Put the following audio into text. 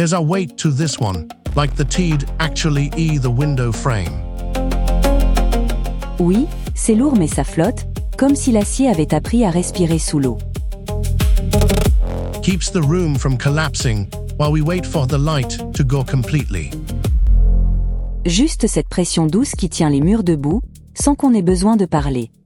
There's a weight to this one, like the tea'd actually the window frame. Oui, c'est lourd mais ça flotte, comme si l'acier avait appris à respirer sous l'eau. Keeps the room from collapsing while we wait for the light to go completely. Juste cette pression douce qui tient les murs debout, sans qu'on ait besoin de parler.